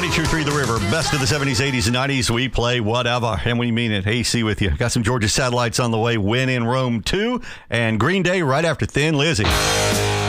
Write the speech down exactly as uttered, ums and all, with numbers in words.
ninety-two point three The River. Best of the seventies, eighties, and nineties. We play whatever, and we mean it. A C with you. Got some Georgia Satellites on the way. Win in Rome two. And Green Day right after Thin Lizzy.